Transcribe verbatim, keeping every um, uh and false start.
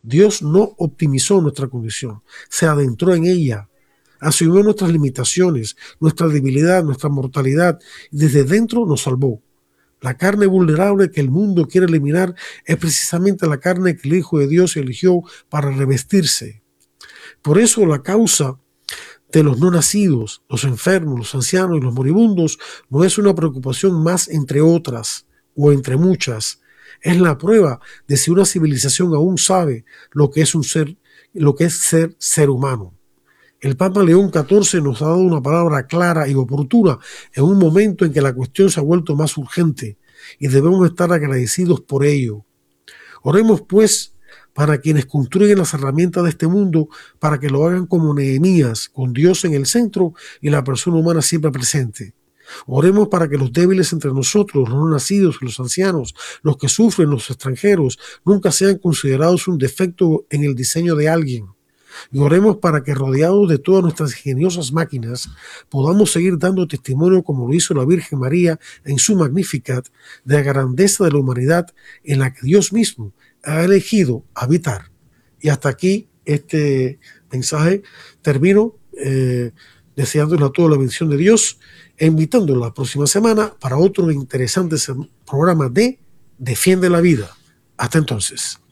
Dios no optimizó nuestra condición, se adentró en ella, asumió nuestras limitaciones, nuestra debilidad, nuestra mortalidad, y desde dentro nos salvó. La carne vulnerable que el mundo quiere eliminar es precisamente la carne que el Hijo de Dios eligió para revestirse. Por eso la causa de los no nacidos, los enfermos, los ancianos y los moribundos no es una preocupación más entre otras o entre muchas. Es la prueba de si una civilización aún sabe lo que es un ser, lo que es ser ser humano. El Papa León catorce nos ha dado una palabra clara y oportuna en un momento en que la cuestión se ha vuelto más urgente y debemos estar agradecidos por ello. Oremos, pues, para quienes construyen las herramientas de este mundo, para que lo hagan como Nehemías, con Dios en el centro y la persona humana siempre presente. Oremos para que los débiles entre nosotros, los no nacidos, los ancianos, los que sufren, los extranjeros, nunca sean considerados un defecto en el diseño de alguien. Y oremos para que, rodeados de todas nuestras ingeniosas máquinas, podamos seguir dando testimonio, como lo hizo la Virgen María en su Magnificat, de la grandeza de la humanidad en la que Dios mismo ha elegido habitar. Y hasta aquí este mensaje. Termino eh, deseándole a todos la bendición de Dios e invitándolo la próxima semana para otro interesante programa de Defiende la Vida. Hasta entonces.